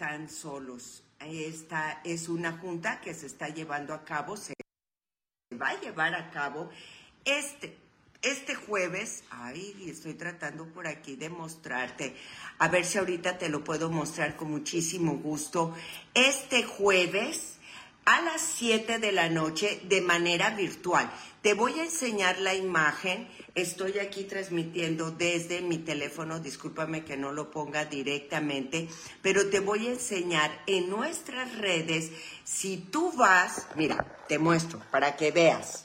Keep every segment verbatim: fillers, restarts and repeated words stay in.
están solos. Esta es una junta que se está llevando a cabo, se va a llevar a cabo este, este jueves. Ay, estoy tratando por aquí de mostrarte. A ver si ahorita te lo puedo mostrar con muchísimo gusto. Este jueves a las siete de la noche de manera virtual. Te voy a enseñar la imagen. Estoy aquí transmitiendo desde mi teléfono. Discúlpame que no lo ponga directamente, pero te voy a enseñar en nuestras redes. Si tú vas, mira, te muestro para que veas.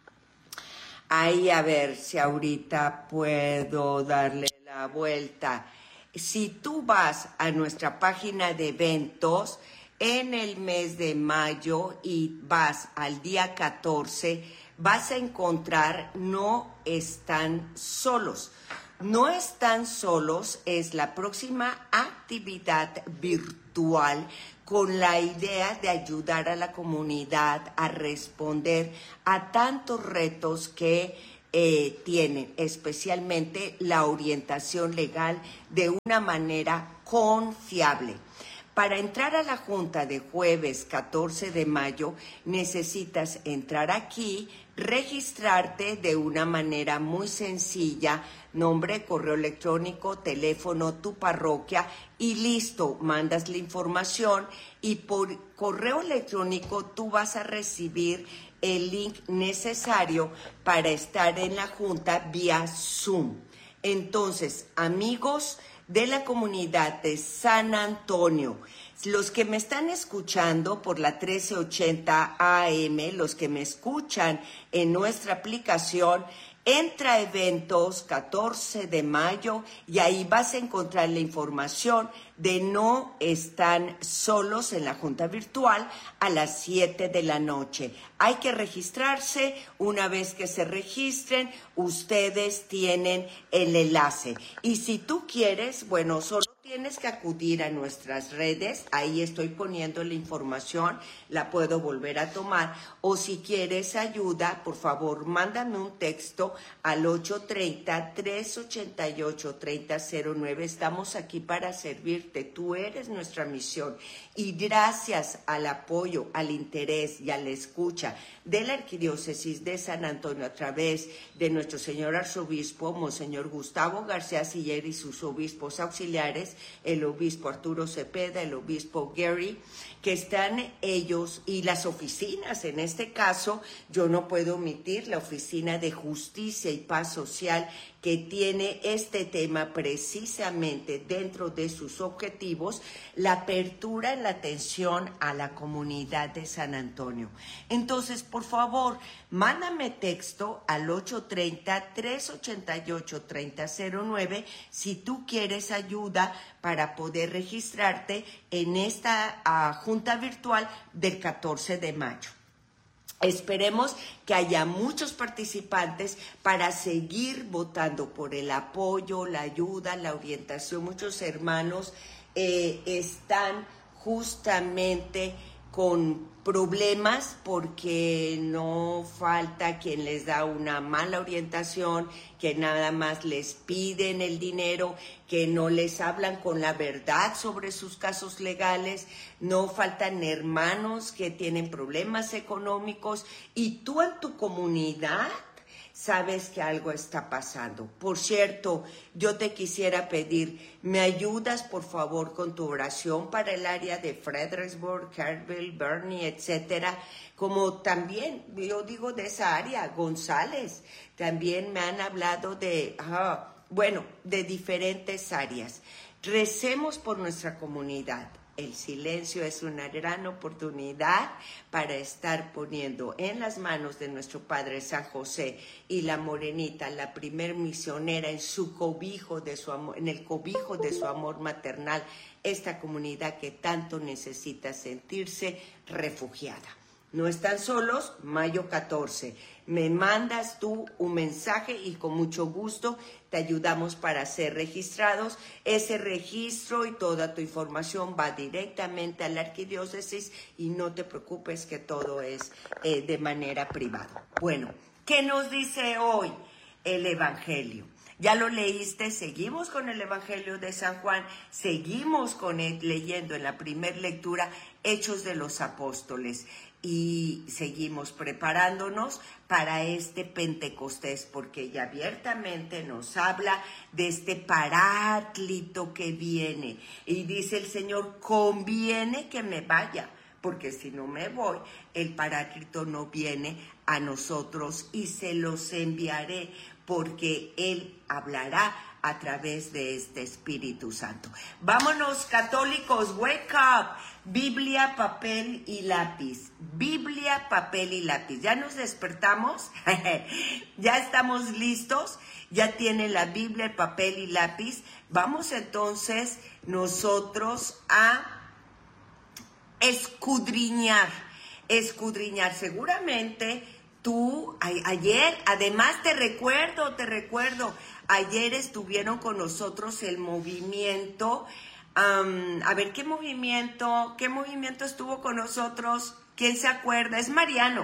Ahí, a ver si ahorita puedo darle la vuelta. Si tú vas a nuestra página de eventos en el mes de mayo y vas al día catorce, vas a encontrar No Están Solos. No Están Solos es la próxima actividad virtual con la idea de ayudar a la comunidad a responder a tantos retos que eh, tienen, especialmente la orientación legal de una manera confiable. Para entrar a la junta de jueves catorce de mayo, necesitas entrar aquí, registrarte de una manera muy sencilla, nombre, correo electrónico, teléfono, tu parroquia y listo, mandas la información y por correo electrónico tú vas a recibir el link necesario para estar en la junta vía Zoom. Entonces, amigos de la comunidad de San Antonio, los que me están escuchando por la trece ochenta A M, los que me escuchan en nuestra aplicación, entra a eventos catorce de mayo y ahí vas a encontrar la información de No Están Solos en la junta virtual a las siete de la noche. Hay que registrarse. Una vez que se registren, ustedes tienen el enlace. Y si tú quieres, bueno, solo tienes que acudir a nuestras redes, ahí estoy poniendo la información, la puedo volver a tomar, o si quieres ayuda, por favor, mándame un texto al ocho tres cero, tres ocho ocho, tres cero cero nueve, estamos aquí para servirte, tú eres nuestra misión, y gracias al apoyo, al interés y a la escucha de la Arquidiócesis de San Antonio a través de nuestro señor arzobispo, Monseñor Gustavo García Siller y sus obispos auxiliares, el obispo Arturo Cepeda, el obispo Gary, que están ellos y las oficinas. En este caso, yo no puedo omitir la Oficina de Justicia y Paz Social, que tiene este tema precisamente dentro de sus objetivos, la apertura en la atención a la comunidad de San Antonio. Entonces, por favor, mándame texto al ocho tres cero, tres ocho ocho, tres cero cero nueve si tú quieres ayuda para poder registrarte en esta uh, junta virtual del catorce de mayo. Esperemos que haya muchos participantes para seguir votando por el apoyo, la ayuda, la orientación. Muchos hermanos eh, están justamente con problemas porque no falta quien les da una mala orientación, que nada más les piden el dinero, que no les hablan con la verdad sobre sus casos legales, no faltan hermanos que tienen problemas económicos y tú en tu comunidad sabes que algo está pasando. Por cierto, yo te quisiera pedir, ¿me ayudas por favor con tu oración para el área de Fredericksburg, Carville, Bernie, etcétera? Como también, yo digo de esa área, González, también me han hablado de, ah, bueno, de diferentes áreas. Recemos por nuestra comunidad. El silencio es una gran oportunidad para estar poniendo en las manos de nuestro Padre San José y la Morenita, la primer misionera, en su cobijo de su amor, en el cobijo de su amor maternal, esta comunidad que tanto necesita sentirse refugiada. No están solos, mayo catorce. Me mandas tú un mensaje y con mucho gusto te ayudamos para ser registrados. Ese registro y toda tu información va directamente a la arquidiócesis y no te preocupes que todo es eh, de manera privada. Bueno, ¿qué nos dice hoy el Evangelio? Ya lo leíste, seguimos con el Evangelio de San Juan, seguimos con él, leyendo en la primera lectura Hechos de los Apóstoles y seguimos preparándonos para este Pentecostés, porque ella abiertamente nos habla de este Paráclito que viene y dice el Señor, conviene que me vaya, porque si no me voy, el Paráclito no viene a nosotros y se los enviaré, porque Él hablará a través de este Espíritu Santo. Vámonos, católicos, wake up. Biblia, papel y lápiz. Biblia, papel y lápiz. ¿Ya nos despertamos? ¿Ya estamos listos? ¿Ya tienen la Biblia, el papel y lápiz? Vamos entonces nosotros a escudriñar. Escudriñar. Seguramente tú, a, ayer, además te recuerdo, te recuerdo, ayer estuvieron con nosotros el movimiento, um, a ver, ¿qué movimiento, qué movimiento estuvo con nosotros? ¿Quién se acuerda? Es Mariano.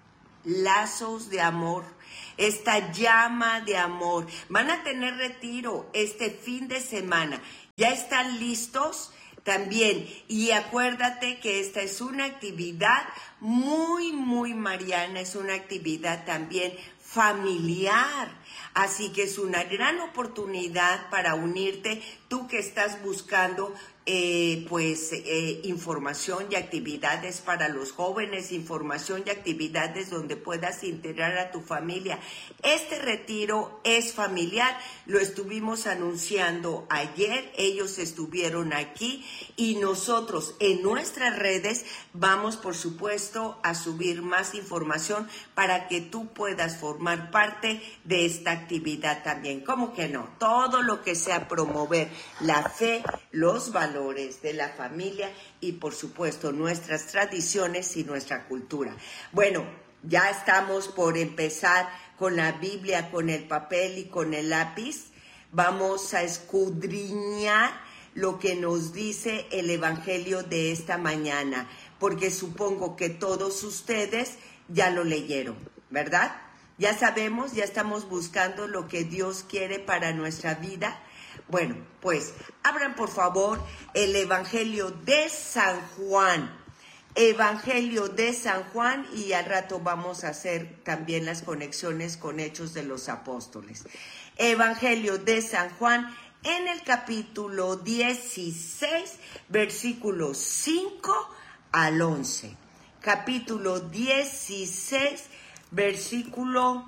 Lazos de amor, esta llama de amor. Van a tener retiro este fin de semana. ¿Ya están listos? También, y acuérdate que esta es una actividad muy, muy mariana, es una actividad también familiar, así que es una gran oportunidad para unirte, tú que estás buscando eh, pues eh, información y actividades para los jóvenes, información y actividades donde puedas integrar a tu familia. Este retiro es familiar, lo estuvimos anunciando ayer, ellos estuvieron aquí y nosotros en nuestras redes vamos por supuesto a subir más información para que tú puedas formar parte de esta actividad también. ¿Cómo que no? Todo lo que sea promover la fe, los valores de la familia y por supuesto nuestras tradiciones y nuestra cultura. Bueno, ya estamos por empezar con la Biblia, con el papel y con el lápiz. Vamos a escudriñar lo que nos dice el Evangelio de esta mañana, porque supongo que todos ustedes ya lo leyeron, ¿verdad? Ya sabemos, ya estamos buscando lo que Dios quiere para nuestra vida. Bueno, pues abran por favor el Evangelio de San Juan. Evangelio de San Juan y al rato vamos a hacer también las conexiones con Hechos de los Apóstoles. Evangelio de San Juan en el capítulo dieciséis, versículos cinco al once. Capítulo dieciséis, versículo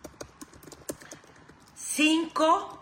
cinco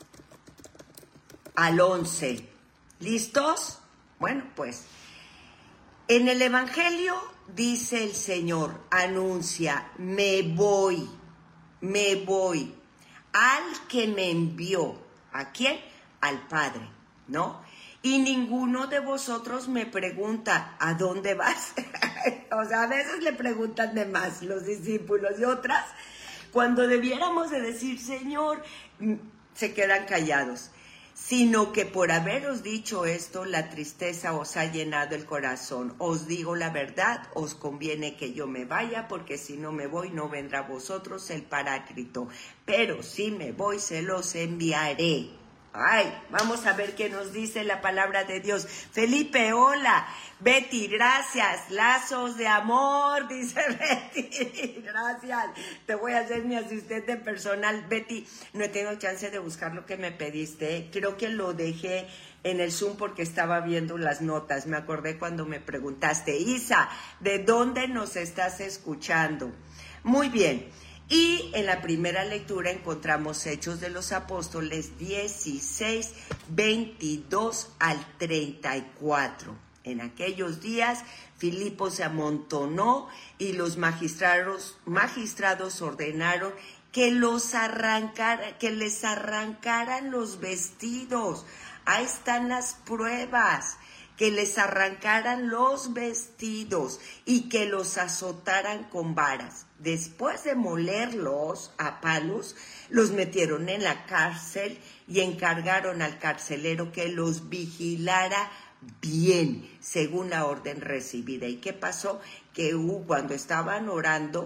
al once. ¿Listos? Bueno, pues en el Evangelio dice el Señor, anuncia, me voy, me voy al que me envió. ¿A quién? Al Padre, ¿no? Y ninguno de vosotros me pregunta, ¿a dónde vas? O sea, a veces le preguntan de más los discípulos y otras, cuando debiéramos de decir, Señor, se quedan callados. Sino que por haberos dicho esto, la tristeza os ha llenado el corazón. Os digo la verdad, os conviene que yo me vaya, porque si no me voy, no vendrá a vosotros el Paráclito. Pero si me voy, se los enviaré. Ay, vamos a ver qué nos dice la palabra de Dios. Felipe, hola. Betty, gracias. Lazos de amor, dice Betty. Gracias. Te voy a hacer mi asistente personal. Betty, no he tenido chance de buscar lo que me pediste. Creo que lo dejé en el Zoom porque estaba viendo las notas. Me acordé cuando me preguntaste. Isa, ¿de dónde nos estás escuchando? Muy bien. Y en la primera lectura encontramos Hechos de los Apóstoles dieciséis, veintidós al treinta y cuatro. En aquellos días, Filipo se amontonó y los magistrados, magistrados ordenaron que, los arrancara, que les arrancaran los vestidos. Ahí están las pruebas. Que les arrancaran los vestidos y que los azotaran con varas. Después de molerlos a palos, los metieron en la cárcel y encargaron al carcelero que los vigilara bien, según la orden recibida. ¿Y qué pasó? Que cuando estaban orando,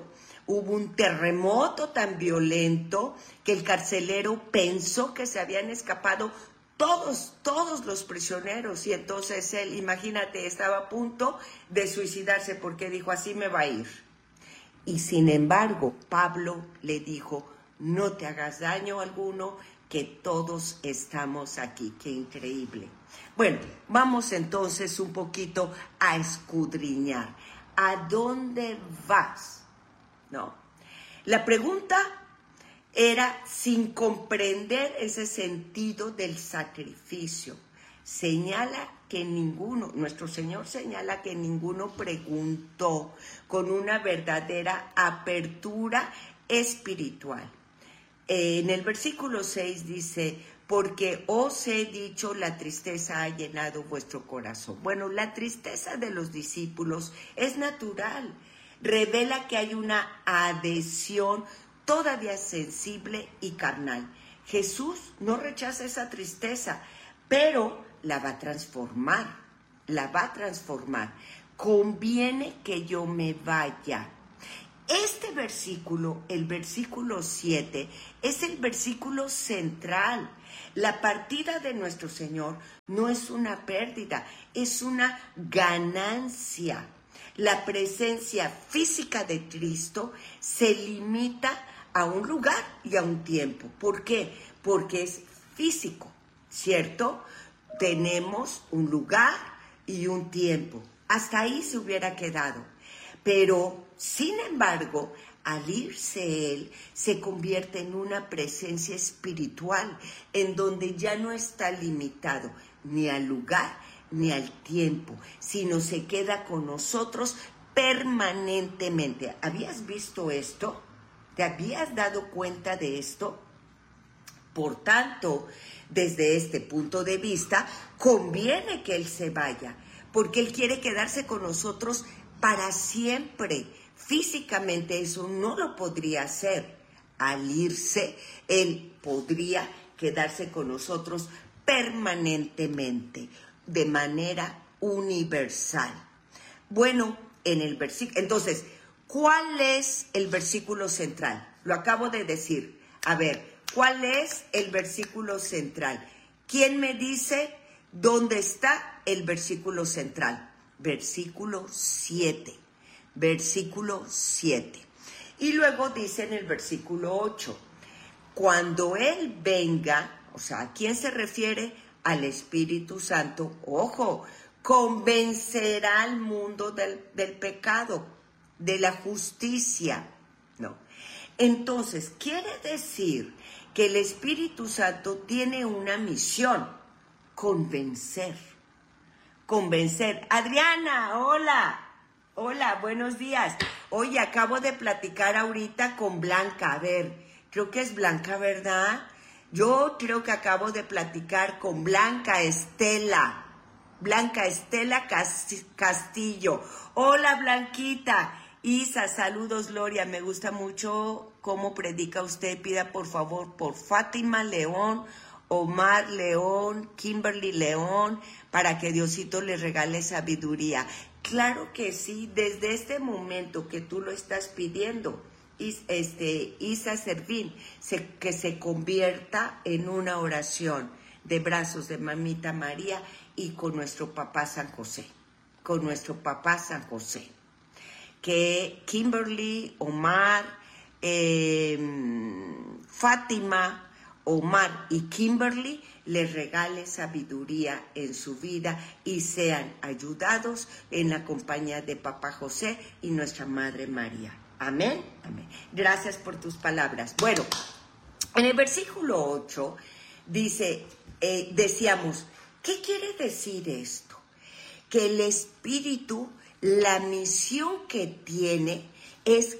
hubo un terremoto tan violento que el carcelero pensó que se habían escapado todos, todos los prisioneros. Y entonces él, imagínate, estaba a punto de suicidarse porque dijo, así me va a ir. Y sin embargo, Pablo le dijo, no te hagas daño alguno, que todos estamos aquí. Qué increíble. Bueno, vamos entonces un poquito a escudriñar. ¿A dónde vas? No. La pregunta era sin comprender ese sentido del sacrificio. Señala que ninguno, nuestro Señor señala que ninguno preguntó con una verdadera apertura espiritual. En el versículo seis dice, porque os he dicho, la tristeza ha llenado vuestro corazón. Bueno, la tristeza de los discípulos es natural. Revela que hay una adhesión todavía sensible y carnal. Jesús no rechaza esa tristeza, pero la va a transformar, la va a transformar. Conviene que yo me vaya. Este versículo, el versículo siete, es el versículo central. La partida de nuestro Señor no es una pérdida, es una ganancia. La presencia física de Cristo se limita a un lugar y a un tiempo. ¿Por qué? Porque es físico, ¿cierto? Tenemos un lugar y un tiempo. Hasta ahí se hubiera quedado. Pero, sin embargo, al irse Él, se convierte en una presencia espiritual, en donde ya no está limitado ni al lugar ni al tiempo, sino se queda con nosotros permanentemente. ¿Habías visto esto? ¿Te habías dado cuenta de esto? Por tanto, desde este punto de vista, conviene que Él se vaya, porque Él quiere quedarse con nosotros para siempre. Físicamente eso no lo podría hacer. Al irse, Él podría quedarse con nosotros permanentemente, de manera universal. Bueno, en el versículo, entonces, ¿cuál es el versículo central? Lo acabo de decir. A ver, ¿cuál es el versículo central? ¿Quién me dice dónde está el versículo central? Versículo siete. Versículo siete. Y luego dice en el versículo ocho, cuando Él venga, o sea, ¿a quién se refiere? Al Espíritu Santo, ojo, convencerá al mundo del, del pecado, de la justicia, no. Entonces, quiere decir que el Espíritu Santo tiene una misión, convencer, convencer. Adriana, hola, hola, buenos días. Oye, acabo de platicar ahorita con Blanca, a ver, creo que es Blanca, ¿verdad? Yo creo que acabo de platicar con Blanca Estela, Blanca Estela Castillo. Hola, Blanquita. Isa, saludos, Gloria. Me gusta mucho cómo predica usted. Pida por favor por Fátima León, Omar León, Kimberly León, para que Diosito le regale sabiduría. Claro que sí, desde este momento que tú lo estás pidiendo, Este, Isa Servín, se, que se convierta en una oración de brazos de Mamita María y con nuestro papá San José, con nuestro papá San José. Que Kimberly, Omar, eh, Fátima, Omar y Kimberly les regale sabiduría en su vida y sean ayudados en la compañía de papá José y nuestra Madre María. Amén, amén. Gracias por tus palabras. Bueno, en el versículo ocho dice, eh, decíamos, ¿qué quiere decir esto? Que el Espíritu, la misión que tiene es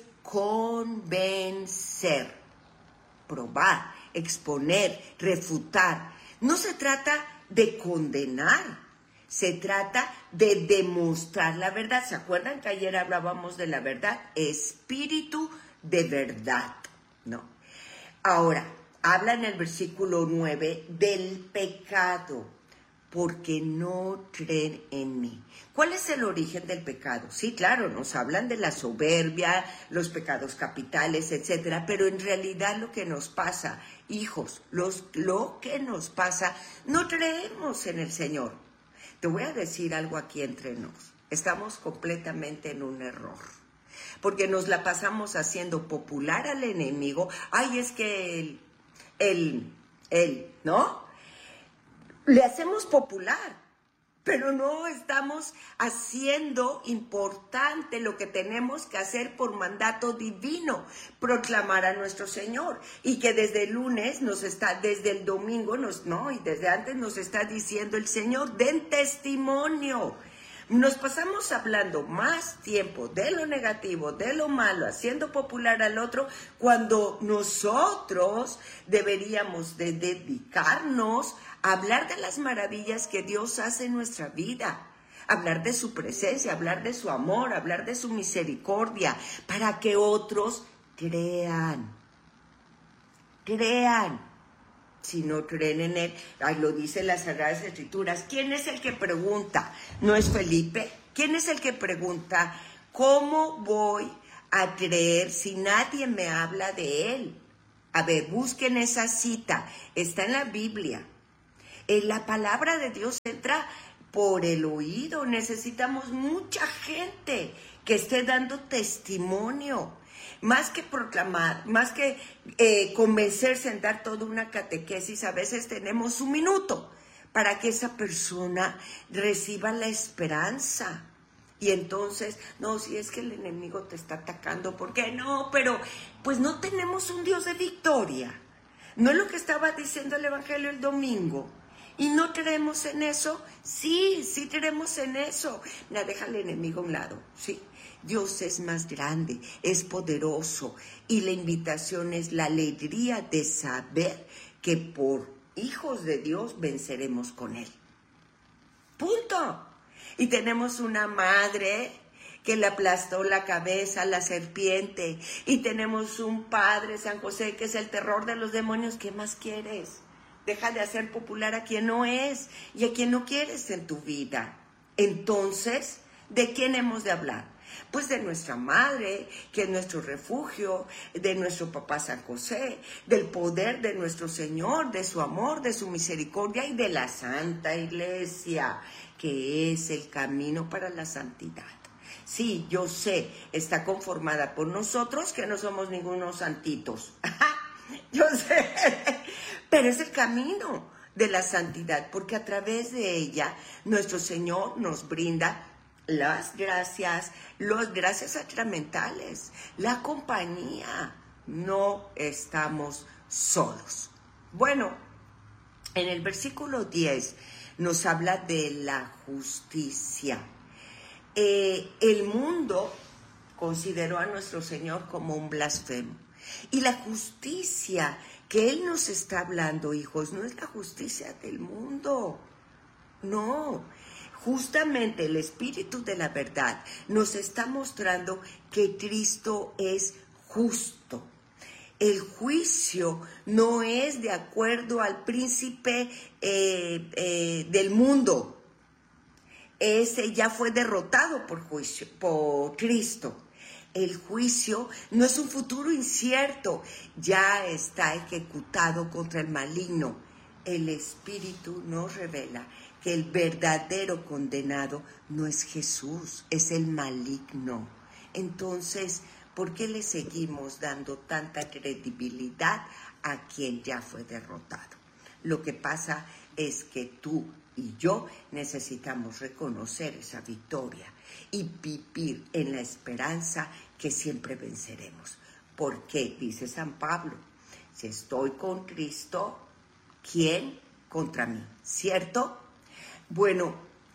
convencer, probar, exponer, refutar. No se trata de condenar. Se trata de demostrar la verdad. ¿Se acuerdan que ayer hablábamos de la verdad? Espíritu de verdad, ¿no? Ahora, habla en el versículo nueve del pecado. porque no creen en mí. ¿Cuál es el origen del pecado? Sí, claro, nos hablan de la soberbia, los pecados capitales, etcétera, pero en realidad lo que nos pasa, hijos, los, lo que nos pasa, no creemos en el Señor. Te voy a decir algo aquí entre nos. Estamos completamente en un error, porque nos la pasamos haciendo popular al enemigo. Ay, es que él, él, él, ¿no? Le hacemos popular, pero no estamos haciendo importante lo que tenemos que hacer por mandato divino, proclamar a nuestro Señor, y que desde el lunes nos está, desde el domingo, nos, no, y desde antes nos está diciendo el Señor, den testimonio. Nos pasamos hablando más tiempo de lo negativo, de lo malo, haciendo popular al otro, cuando nosotros deberíamos de dedicarnos a hablar de las maravillas que Dios hace en nuestra vida, hablar de su presencia, hablar de su amor, hablar de su misericordia, para que otros crean, crean. Si no creen en él, ahí lo dicen las Sagradas Escrituras. ¿Quién es el que pregunta? ¿No es Felipe? ¿Quién es el que pregunta? ¿Cómo voy a creer si nadie me habla de él? A ver, busquen esa cita. Está en la Biblia. En la palabra de Dios entra por el oído. Necesitamos mucha gente que esté dando testimonio. Más que proclamar, más que eh, convencerse en dar toda una catequesis, a veces tenemos un minuto para que esa persona reciba la esperanza. Y entonces, no, si es que el enemigo te está atacando, ¿por qué no? Pero pues no tenemos un Dios de victoria. ¿No es lo que estaba diciendo el Evangelio el domingo? ¿Y no creemos en eso? Sí, sí creemos en eso. Mira, deja al enemigo a un lado, sí. Dios es más grande, es poderoso, y la invitación es la alegría de saber que por hijos de Dios venceremos con Él. Punto. Y tenemos una madre que le aplastó la cabeza a la serpiente, y tenemos un padre, San José, que es el terror de los demonios. ¿Qué más quieres? Deja de hacer popular a quien no es y a quien no quieres en tu vida. Entonces, ¿de quién hemos de hablar? Pues de nuestra madre, que es nuestro refugio, de nuestro papá San José, del poder de nuestro Señor, de su amor, de su misericordia, y de la Santa Iglesia, que es el camino para la santidad. Sí, yo sé, está conformada por nosotros, que no somos ningunos santitos. Yo sé, pero es el camino de la santidad, porque a través de ella nuestro Señor nos brinda las gracias, las gracias sacramentales, la compañía. No estamos solos. Bueno, en el versículo diez nos habla de la justicia. Eh, el mundo consideró a nuestro Señor como un blasfemo. Y la justicia que Él nos está hablando, hijos, no es la justicia del mundo. No. Justamente el Espíritu de la verdad nos está mostrando que Cristo es justo. El juicio no es de acuerdo al príncipe eh, eh, del mundo. Ese ya fue derrotado por juicio, por Cristo. El juicio no es un futuro incierto, ya está ejecutado contra el maligno. El Espíritu nos revela que el verdadero condenado no es Jesús, es el maligno. Entonces, ¿por qué le seguimos dando tanta credibilidad a quien ya fue derrotado? Lo que pasa es que tú y yo necesitamos reconocer esa victoria y vivir en la esperanza que siempre venceremos. Porque, dice San Pablo, si estoy con Cristo, ¿quién contra mí? ¿Cierto? Bueno,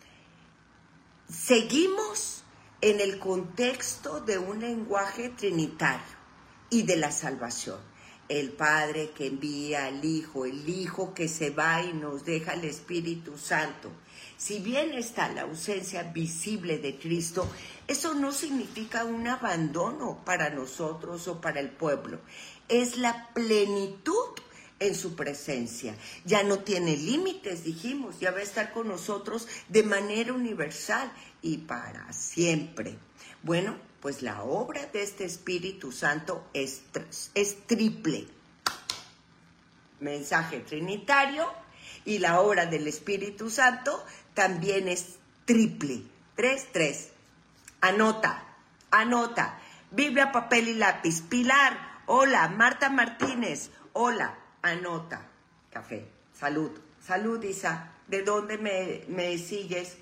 seguimos en el contexto de un lenguaje trinitario y de la salvación. El Padre que envía al Hijo, el Hijo que se va y nos deja el Espíritu Santo. Si bien está la ausencia visible de Cristo, eso no significa un abandono para nosotros o para el pueblo. Es la plenitud en su presencia. Ya no tiene límites, dijimos, ya va a estar con nosotros de manera universal y para siempre. Bueno, pues la obra de este Espíritu Santo es, es triple. Mensaje trinitario, y la obra del Espíritu Santo también es triple. Tres, tres. Anota, anota. Biblia, papel y lápiz. Pilar, hola. Marta Martínez, hola. Anota. Café. Salud. Salud, Isa. ¿De dónde me, me sigues?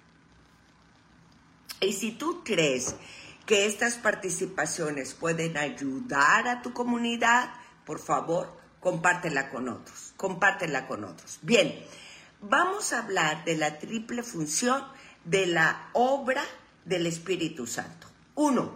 Y si tú crees que estas participaciones pueden ayudar a tu comunidad, por favor, compártela con otros. Compártela con otros. Bien, vamos a hablar de la triple función de la obra del Espíritu Santo. Uno,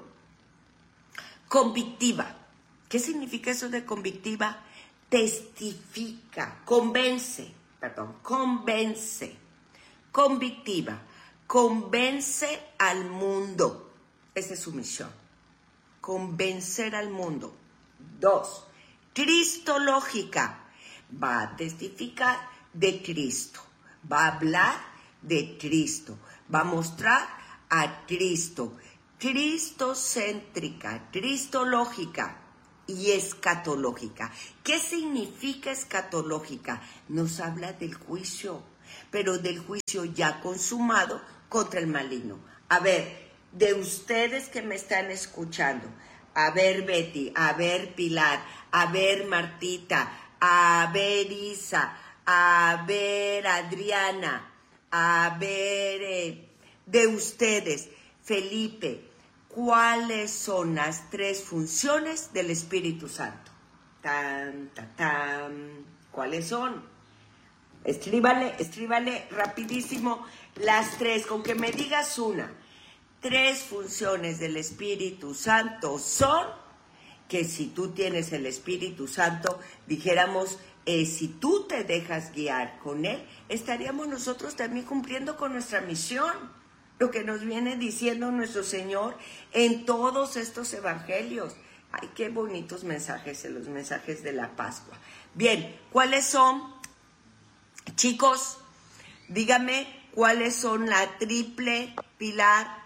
convictiva. ¿Qué significa eso de convictiva? Testifica, convence, perdón, convence. Convictiva, convence al mundo. Esa es su misión. Convencer al mundo. Dos, cristológica. Va a testificar de Cristo. Va a hablar de Cristo. Va a mostrar a Cristo. Cristocéntrica, cristológica y escatológica. ¿Qué significa escatológica? Nos habla del juicio, pero del juicio ya consumado contra el maligno. A ver, de ustedes que me están escuchando, a ver Betty, a ver Pilar, a ver Martita, a ver Isa, a ver Adriana, a ver eh, de ustedes, Felipe, ¿cuáles son las tres funciones del Espíritu Santo? Tan, tan, tan. ¿Cuáles son? Escríbale, escríbale rapidísimo las tres, con que me digas una. Tres funciones del Espíritu Santo son que si tú tienes el Espíritu Santo, dijéramos, eh, si tú te dejas guiar con Él, estaríamos nosotros también cumpliendo con nuestra misión, lo que nos viene diciendo nuestro Señor en todos estos evangelios. Ay, qué bonitos mensajes, en los mensajes de la Pascua. Bien, ¿cuáles son, chicos? Dígame, ¿cuáles son la triple, Pilar?